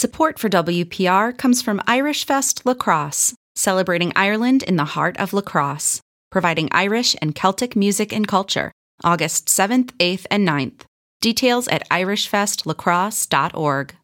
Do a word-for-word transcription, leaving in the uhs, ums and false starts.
Support for W P R comes from Irish Fest Lacrosse, celebrating Ireland in the heart of lacrosse, providing Irish and Celtic music and culture, August seventh, eighth, and ninth. Details at irish fest lacrosse dot org.